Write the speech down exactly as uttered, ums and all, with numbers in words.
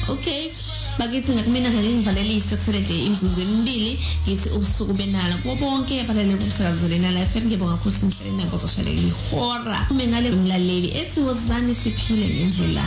Okay, bakithi ngakumina ngeke ngivalelise kusele nje imizuzu emibili ngithi ubusuku benala kubo bonke abalele kumsakazo lenala F M ngibonga ukuthi nihlale nabo zoshalela ihora. Uma ngale umlaleli ethi wozani siphile ngendlela